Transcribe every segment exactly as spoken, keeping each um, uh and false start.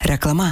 Reklama.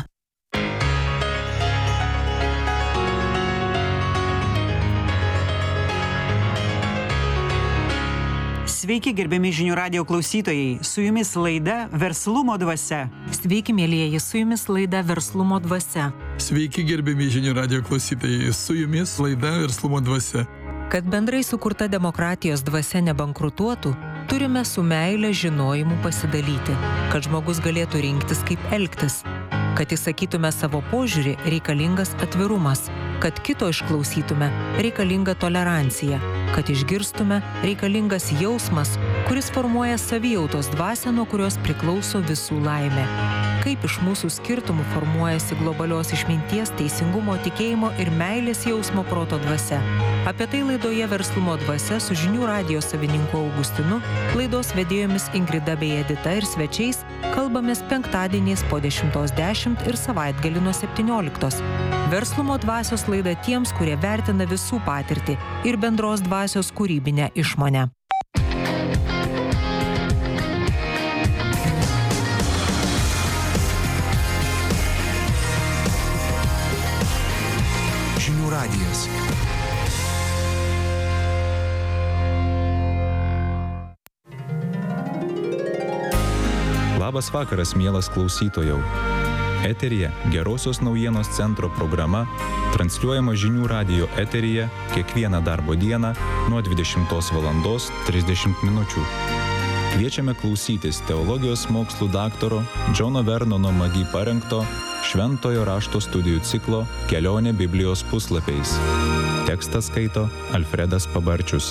Sveiki, gerbiami žinių radijo klausytojai. Su jumis laida Verslumo dvasia. Sveiki, mielieji, su jumis laida Verslumo dvasia. Sveiki, gerbiami žinių radijo klausytojai. Su jumis laida Verslumo dvasia. Kad bendrai sukurta demokratijos dvasia nebankrutuotų, turime su meile žinojimu pasidalyti, kad žmogus galėtų rinktis, kaip elgtis. Kad įsakytume savo požiūrį, reikalingas atvirumas. Kad kito išklausytume, reikalinga tolerancija. Kad išgirstume, reikalingas jausmas, kuris formuoja savijautos dvasią, nuo kurios priklauso visų laimė. Kaip iš mūsų skirtumų formuojasi globalios išminties, teisingumo, tikėjimo ir meilės jausmo proto dvasia. Apie tai laidoje Verslumo dvasia su žinių radijo savininku Augustinu, laidos vedėjomis Ingrida bei Edita ir svečiais kalbamės penktadieniais po dešimtos dešimt ir savaitgalį nuo septynioliktos. Verslumo dvasios laida tiems, kurie vertina visų patirtį ir bendros dvasios kūrybinę išmonę. Žinių radijas. Labas vakaras, mielas klausytojau. Eteryje Gerosios naujienos centro programa, transliuojama žinių radijo eteryje kiekvieną darbo dieną nuo dvidešimtos valandos trisdešimt minučių. Kviečiame klausytis teologijos mokslų daktaro Džono Vernono Magi parengto Šventojo rašto studijų ciklo Kelionė Biblijos puslapiais. Tekstą skaito Alfredas Pabarčius.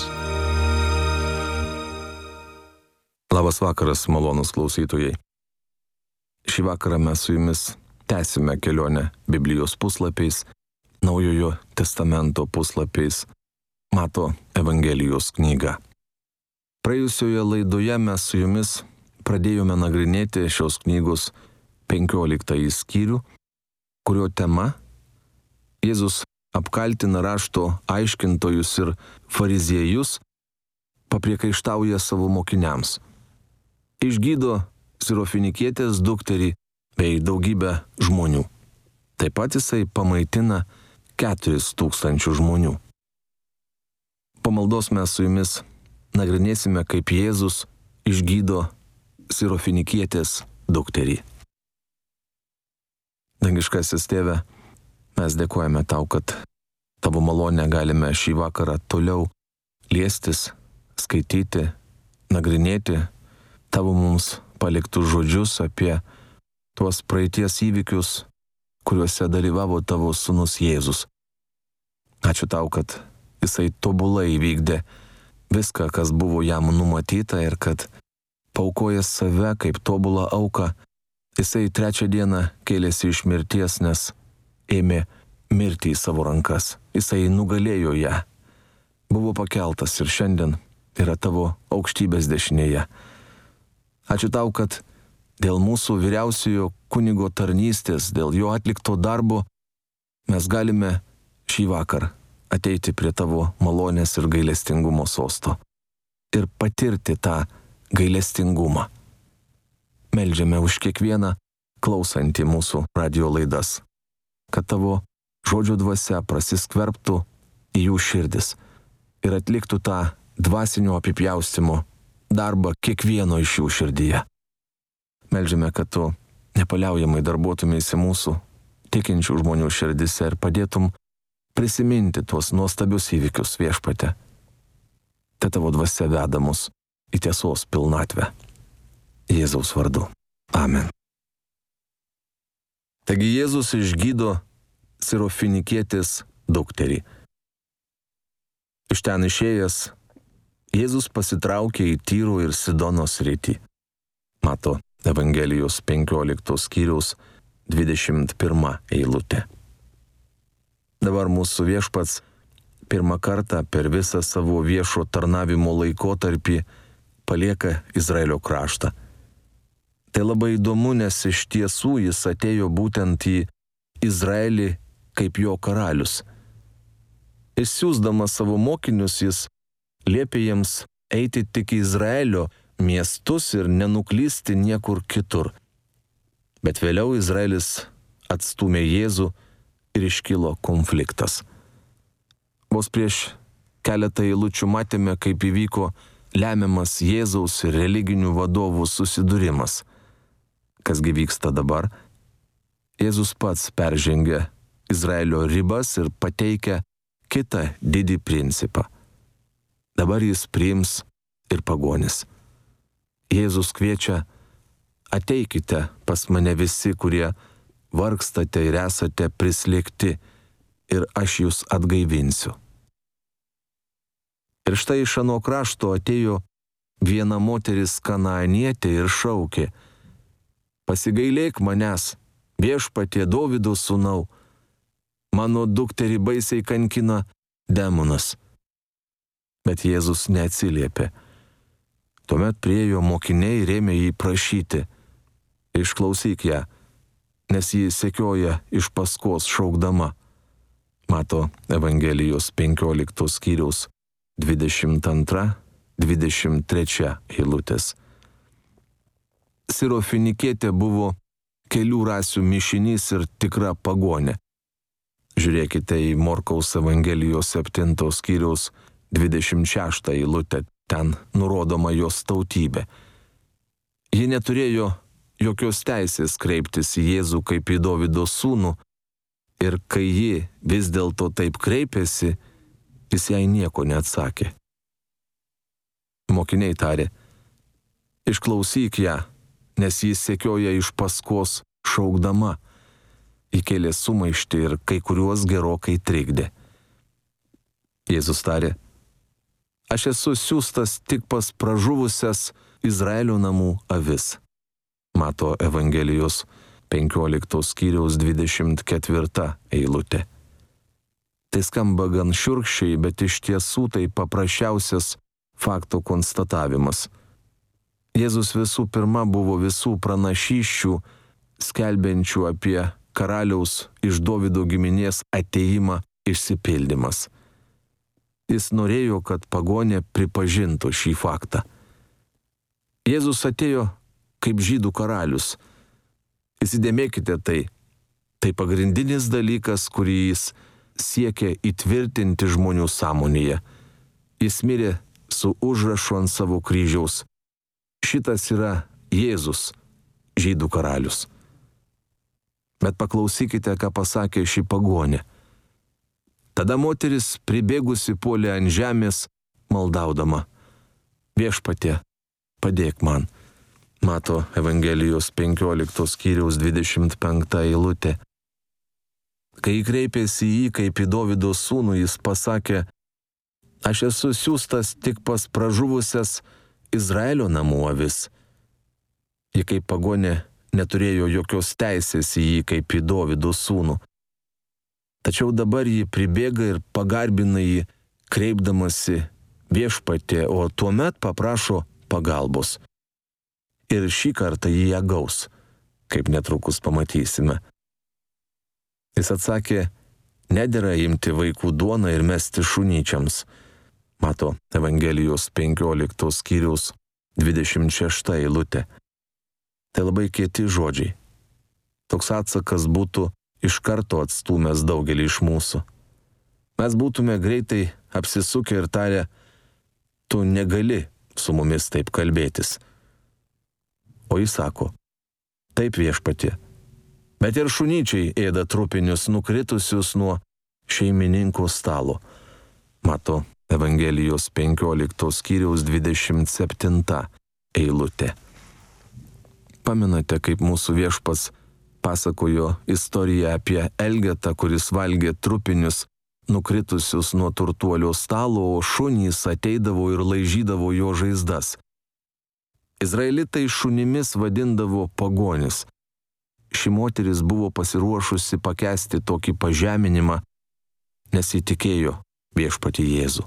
Labas vakaras, malonūs klausytojai. Šį vakarą mes su jumis tęsime kelionę Biblijos puslapiais, Naujojo testamento puslapiais, Mato Evangelijos knygą. Praėjusioje laidoje mes su jumis pradėjome nagrinėti šios knygos penkioliktąjį skyrių, kurio tema Jėzus apkaltina rašto aiškintojus ir fariziejus, papriekaištauja savo mokiniams. Išgydo Sirofinikietės dukterį bei daugybę žmonių. Taip pat jisai pamaitina keturis tūkstančius žmonių. Po maldos mes su jumis nagrinėsime, kaip Jėzus išgydo Sirofinikietės dukterį. Dangiškasis Tėve, mes dėkojame tau, kad tavo malonę galime šį vakarą toliau liestis, skaityti, nagrinėti tavo mums paliktus žodžius apie tuos praeities įvykius, kuriuose dalyvavo tavo sūnus Jėzus. Ačiū tau, kad jisai tobulai įvykdė viską, kas buvo jam numatyta ir kad paaukoja save kaip tobulą auką. Jisai trečią dieną kėlėsi iš mirties, nes ėmė mirtį į savo rankas. Jisai nugalėjo ją, buvo pakeltas ir šiandien yra tavo aukštybės dešinėje. Ačiū tau, kad dėl mūsų vyriausiojo kunigo tarnystės, dėl jo atlikto darbo, mes galime šį vakar ateiti prie tavo malonės ir gailestingumo sosto ir patirti tą gailestingumą. Meldžiame už kiekvieną klausantį mūsų radio laidas, kad tavo žodžio dvasia prasiskverbtų į jų širdis ir atliktų tą dvasinio apipjaustimo darbą kiekvieno iš jų širdyje. Meldžiame, kad tu nepaliaujamai darbuotumėsi mūsų tikinčių žmonių širdise ir padėtum prisiminti tuos nuostabius įvykius, Viešpatie. Te tavo dvasia veda mus į tiesos pilnatvę. Jėzaus vardu. Amen. Taigi Jėzus išgydo Sirofinikietės dukterį. Iš ten išėjęs, Jėzus pasitraukė į Tyro ir Sidono sritį. Mato Evangelijos penkioliktos skyriaus dvidešimt pirma eilutė. Dabar mūsų Viešpats pirmą kartą per visą savo viešo tarnavimo laikotarpį palieka Izraelio kraštą. Tai labai įdomu, nes iš tiesų jis atėjo būtent į Izraelį kaip jo karalius. Išsiųsdamas savo mokinius, jis liepė jiems eiti tik į Izraelio miestus ir nenuklysti niekur kitur. Bet vėliau Izraelis atstūmė Jėzų ir iškilo konfliktas. Vos prieš keletą eilučių matėme, kaip įvyko lemiamas Jėzaus ir religinių vadovų susidūrimas. Kasgi vyksta dabar? Jėzus pats peržengė Izraelio ribas ir pateikia kitą didį principą. Dabar jis priims ir pagonis. Jėzus kviečia: ateikite pas mane visi, kurie vargstate ir esate prislėgti, ir aš jūs atgaivinsiu. Ir štai iš ano krašto atėjo viena moteris kanaanietė ir šaukė: pasigailėk manęs, viešpatie Dovydo sūnau, mano dukterį baisiai kankina demonas. Bet Jėzus neatsiliepė. Tuomet priėjo mokiniai ir ėmė jį prašyti: išklausyk ją, nes ji sekioja iš paskos šaukdama. Mato Evangelijos penkioliktos skyriaus dvidešimt antra dvidešimt trečia eilutės. Sirofinikietė buvo kelių rasių mišinys ir tikra pagonė. Žiūrėkite į Morkaus Evangelijos septintos skyriaus dvidešimt šeštą eilutę, ten nurodoma jos tautybė. Ji neturėjo jokios teisės kreiptis į Jėzų kaip į Dovydo sūnų, ir kai ji vis dėlto taip kreipėsi, jis jai nieko neatsakė. Mokiniai tarė: išklausyk ją, nes jis sekioja iš paskos šaukdama. Įkėlė sumaištį ir kai kuriuos gerokai trikdė. Jėzus tarė: aš esu siųstas tik pas pražuvusias Izraelio namų avis. Mato Evangelijos penkioliktos skyriaus dvidešimt ketvirta eilutė. Tai skamba gan šiurkščiai, bet iš tiesų tai paprasčiausias fakto konstatavimas. Jėzus visų pirma buvo visų pranašysčių, skelbiančių apie karaliaus iš Dovydo giminės atėjimą išsipildymas. Jis norėjo, kad pagonė pripažintų šį faktą. Jėzus atėjo kaip žydų karalius. Įsidėmėkite tai. Tai pagrindinis dalykas, kurį jis siekia įtvirtinti žmonių sąmonėje. Jis mirė su užrašu ant savo kryžiaus: šitas yra Jėzus, žydų karalius. Bet paklausykite, ką pasakė ši pagonė. Tada moteris pribėgusi puolė ant žemės, maldaudama: viešpatie, padėk man. Mato Evangelijos penkioliktos skyriaus dvidešimt penkta eilutė. Kai kreipėsi į jį kaip į Dovydo sūnų, jis pasakė: aš esu siųstas tik pas pražuvusias Izraelio namų avis. Ji kaip pagonė neturėjo jokios teisės į jį kaip į Dovydo sūnų. Tačiau dabar ji pribėga ir pagarbina jį, kreipdamasi: viešpatie, o tuomet paprašo pagalbos. Ir šį kartą jį ją gaus, kaip netrukus pamatysime. Jis atsakė: nedera imti vaikų duoną ir mesti šunyčiams. Mato Evangelijos penkioliktos skyriaus dvidešimt šešta eilutė. Tai labai kieti žodžiai. Toks atsakas būtų iš karto atstūmęs daugelį iš mūsų. Mes būtume greitai apsisukę ir tarę: tu negali su mumis taip kalbėtis. O jis sako: taip, viešpatie, bet ir šunyčiai ėda trupinius nukritusius nuo šeimininko stalo. Mato Evangelijos penkioliktos skyriaus dvidešimt septinta eilutė. Pamenate, kaip mūsų viešpats pasakojo istoriją apie Elgetą, kuris valgė trupinius nukritusius nuo turtuolio stalo, o šunys ateidavo ir laižydavo jo žaizdas. Izraelitai šunimis vadindavo pagonis. Ši moteris buvo pasiruošusi pakęsti tokį pažeminimą, nes įtikėjo viešpatį Jėzų.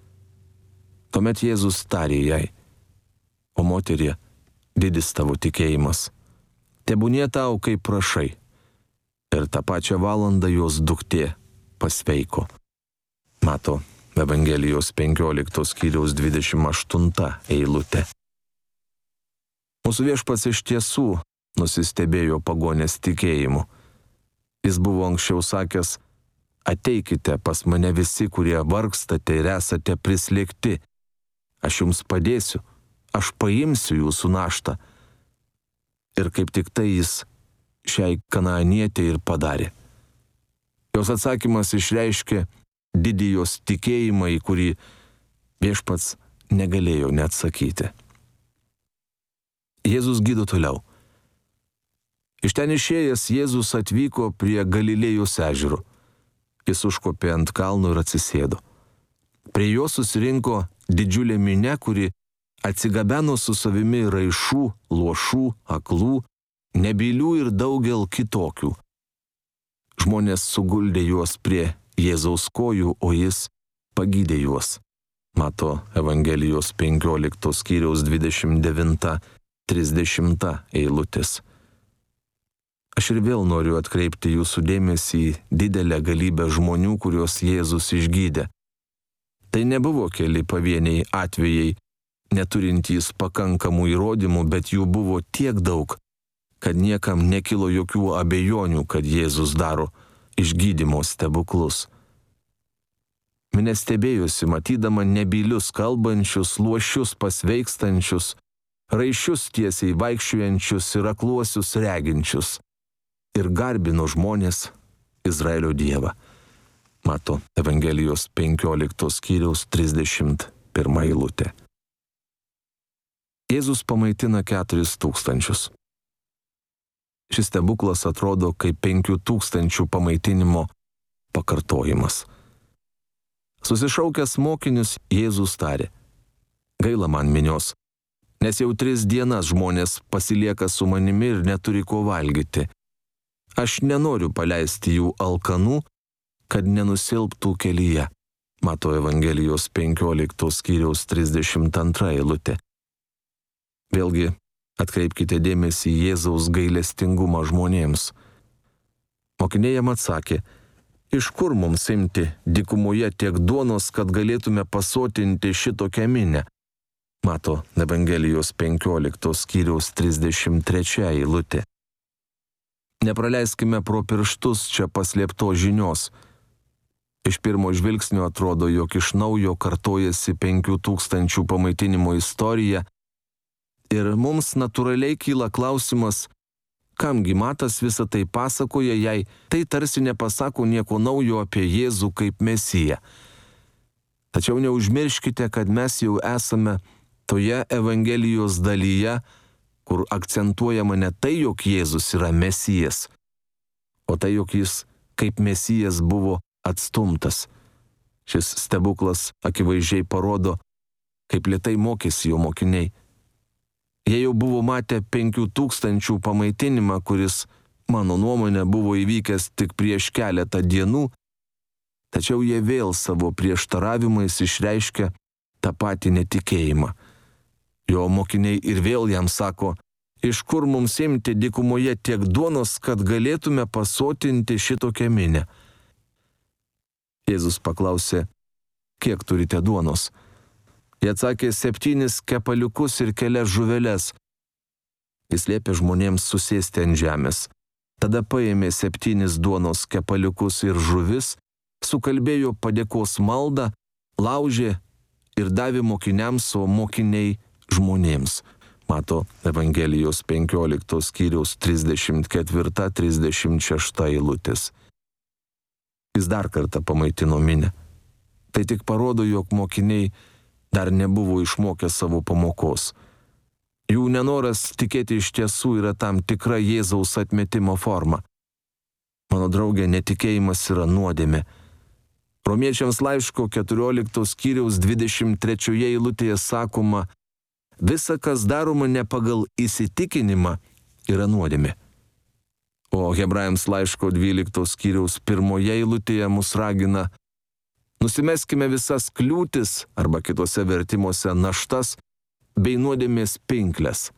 Tuomet Jėzus tarė jai: o moterie, didis tavo tikėjimas, tebūnie tau, kaip prašai. Ir tą pačią valandą jos duktė pasveiko. Mato Evangelijos penkioliktos skyriaus dvidešimt aštunta eilutė. Mūsų viešpats iš tiesų nusistebėjo pagonės tikėjimu. Jis buvo anksčiau sakęs: ateikite pas mane visi, kurie vargstate ir esate prislėgti. Aš jums padėsiu, aš paimsiu jūsų naštą. Ir kaip tik tai jis šiai kanaanietei ir padarė. Jos atsakymas išreiškė didį jos tikėjimą, į kurį viešpats negalėjo neatsakyti. Jėzus gydo toliau. Iš ten išėjęs Jėzus atvyko prie Galilėjos ežero. Jis užkopė ant kalno ir atsisėdo. Prie jo susirinko didžiulė minia, kuri atsigabeno su savimi raišų, luošų, aklų, nebylių ir daugel kitokių. Žmonės suguldė juos prie Jėzaus kojų, o jis pagydė juos. Mato Evangelijos penkioliktos skyriaus dvidešimt devinta trisdešimta eilutės. Aš ir vėl noriu atkreipti jūsų dėmesį į didelę galybę žmonių, kuriuos Jėzus išgydė. Tai nebuvo keli pavieniai atvejai, neturintys pakankamų įrodymų, bet jų buvo tiek daug, kad niekam nekilo jokių abejonių, kad Jėzus daro išgydymo stebuklus. Minia stebėjosi, matydama nebylius kalbančius, luošius pasveikstančius, raišius tiesiai vaikščiojančius ir akluosius reginčius. Ir garbino žmonės Izraelio Dievą. Mato Evangelijos penkioliktos skyriaus trisdešimt pirma eilutė. Jėzus pamaitina keturis tūkstančius. Šis stebuklas atrodo kaip penkių tūkstančių pamaitinimo pakartojimas. Susišaukęs mokinius, Jėzus tarė: gaila man minios, nes jau tris dienas žmonės pasilieka su manimi ir neturi ko valgyti. Aš nenoriu paleisti jų alkanų, kad nenusilptų kelyje. Mato Evangelijos penkioliktos skyriaus trisdešimt antra eilutė. Vėlgi, atkreipkite dėmesį į Jėzaus gailestingumą žmonėms. Mokiniai jam atsakė: iš kur mums imti dykumoje tiek duonos, kad galėtume pasotinti šitokią minią? Mato Evangelijos penkioliktos skyriaus trisdešimt trečia eilutė. Nepraleiskime pro pirštus čia paslėptos žinios. Iš pirmo žvilgsnio atrodo, jog iš naujo kartojasi penkių tūkstančių pamaitinimo istorija ir mums natūraliai kyla klausimas, kamgi Matas visą tai pasakoja, jei tai tarsi nepasako nieko naujo apie Jėzų kaip Mesiją. Tačiau neužmirškite, kad mes jau esame toje Evangelijos dalyje, kur akcentuojama ne tai, jog Jėzus yra Mesijas, o tai, jog jis kaip Mesijas buvo atstumtas. Šis stebuklas akivaizdžiai parodo, kaip lėtai mokėsi jo mokiniai. Jie jau buvo matę penkių tūkstančių pamaitinimą, kuris, mano nuomonė, buvo įvykęs tik prieš keletą dienų, tačiau jie vėl savo prieštaravimais išreiškia tą patį netikėjimą. Jo mokiniai ir vėl jam sako: iš kur mums imti dykumoje tiek duonos, kad galėtume pasotinti šitokią minią? Jėzus paklausė: kiek turite duonos? Jie atsakė: septynis kepaliukus ir kelias žuveles. Jis liepė žmonėms susėsti ant žemės. Tada paėmė septynis duonos kepaliukus ir žuvis, sukalbėjo padėkos maldą, laužė ir davė mokiniams, o mokiniai žmonėms. Mato Evangelijos penkioliktos skyriaus trisdešimt ketvirta trisdešimt šešta eilutės. Jis dar kartą pamaitino minią. Tai tik parodo, jog mokiniai dar nebuvo išmokę savo pamokos. Jų nenoras tikėti iš tiesų yra tam tikra Jėzaus atmetimo forma. Mano draugė, netikėjimas yra nuodėmė. Romiečiams laiško keturioliktos skyriaus dvidešimt trečioje eilutėje sakoma: visa, kas daroma ne pagal įsitikinimą, yra nuodėmė. O Hebrajams laiško dvyliktos skyriaus pirmoje eilutėje mus ragina: nusimeskime visas kliūtis, arba kitose vertimuose naštas, bei nuodėmės pinkles.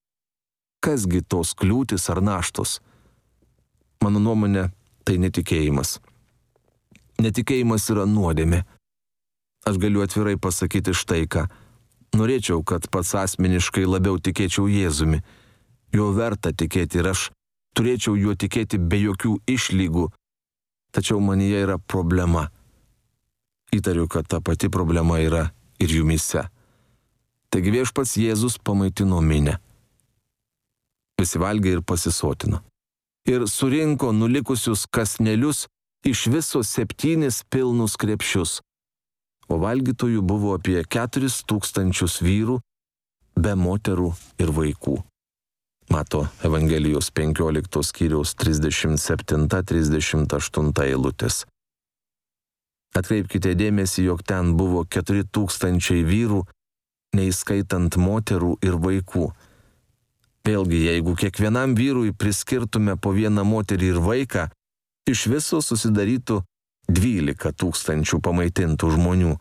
Kasgi tos kliūtis ar naštos? Mano nuomonė, tai netikėjimas. Netikėjimas yra nuodėmė. Aš galiu atvirai pasakyti štai ką. Norėčiau, kad pats asmeniškai labiau tikėčiau Jėzumi. juo verta tikėti ir aš turėčiau juo tikėti be jokių išlygų, tačiau manyje yra problema. Įtariu, kad ta pati problema yra ir jumyse. Taigi viešpats Jėzus pamaitino minią. Visi valgė ir pasisotino. Ir surinko nulikusius kasnelius iš viso septynis pilnus krepšius. O valgytojų buvo apie keturis tūkstančius vyrų, be moterų ir vaikų. Mato Evangelijos penkioliktos skyriaus trisdešimt septinta trisdešimt aštunta eilutės. Atkreipkite dėmesį, jog ten buvo keturi tūkstančiai vyrų, neįskaitant moterų ir vaikų. Vėlgi, jeigu kiekvienam vyrui priskirtume po vieną moterį ir vaiką, iš viso susidarytų dvylika tūkstančių pamaitintų žmonių.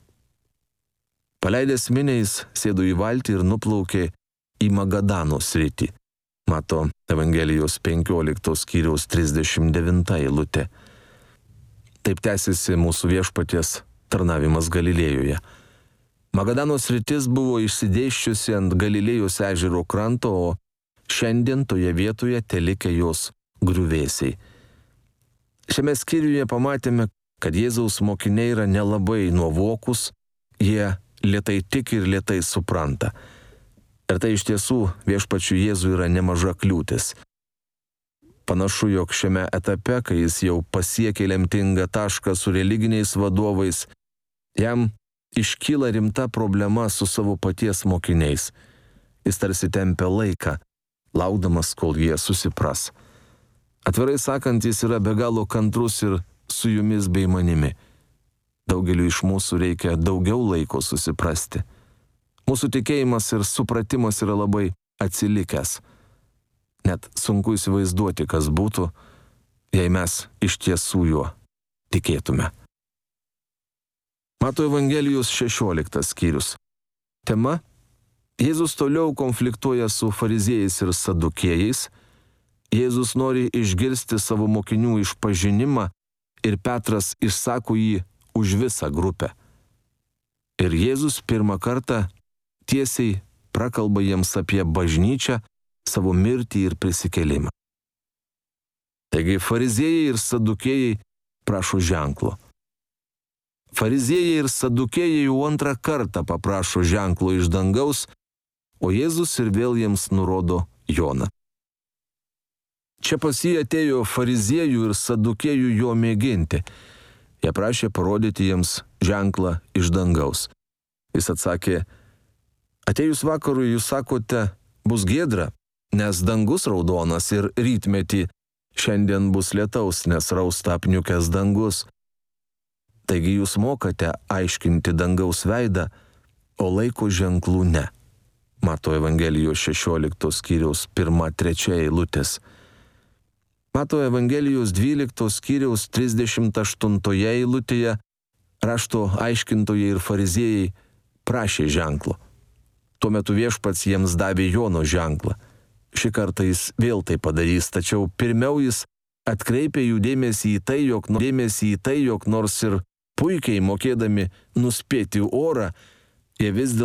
Paleidęs miniais, sėdo į valtį ir nuplaukė į Magadano sritį. Mato Evangelijos penkioliktos skyriaus trisdešimt devinta eilutė. Taip tęsiasi mūsų viešpaties tarnavimas Galilėjoje. Magadano sritis buvo išsidėsčiusi ant Galilėjos ežero kranto, o šiandien toje vietoje telikė jos griuvėsiai. Šiame skyriuje pamatėme, kad Jėzaus mokiniai yra nelabai nuovokus, jie lėtai tik ir lėtai supranta. Ir tai iš tiesų viešpačiu Jėzui yra nemaža kliūtis. Panašu, jog šiame etape, kai jis jau pasiekė lemtingą tašką su religiniais vadovais, jam iškyla rimta problema su savo paties mokiniais. Jis tarsi tempia laiką, laukdamas, kol jie susipras. Atvirai sakant, jis yra be galo kantrus ir su jumis bei manimi. Daugeliu iš mūsų reikia daugiau laiko susiprasti. Mūsų tikėjimas ir supratimas yra labai atsilikęs. Net sunku įsivaizduoti, kas būtų, jei mes iš tiesų juo tikėtume. Mato Evangelijos šešioliktas skyrius. Tema: Jėzus toliau konfliktuoja su fariziejais ir sadukėjais. Jėzus nori išgirsti savo mokinių išpažinimą ir Petras išsako jį už visą grupę. Ir Jėzus pirmą kartą tiesiai prakalba jiems apie bažnyčią, savo mirtį ir prisikėlimą. Taigi fariziejai ir sadukėjai prašo ženklo. Fariziejai ir sadukėjai jau antrą kartą paprašo ženklo iš dangaus, o Jėzus ir vėl jiems nurodo Joną. Čia pas jį atėjo fariziejų ir sadukėjų jo mėginti. Jie prašė parodyti jiems ženklą iš dangaus. Jis atsakė: atėjus vakarui jūs sakote, bus giedra, nes dangus raudonas ir rytmetį šiandien bus lietaus, nes rausta apniukęs dangus. Taigi jūs mokate aiškinti dangaus veidą, o laiko ženklų ne. Mato Evangelijos šešioliktos skyriaus pirma trečia eilutės. Mato Evangelijos dvyliktos skyriaus trisdešimt aštuntoje eilutėje rašto aiškintojai ir fariziejai prašė ženklo. Tuo metu viešpats jiems davė Jono ženklą. Šį kartą jis vėl tai padarys, tačiau pirmiau jis atkreipė jų dėmesį į tai, jog, dėmesį į tai, jog nors ir puikiai mokėdami nuspėti orą, jie vis dėlto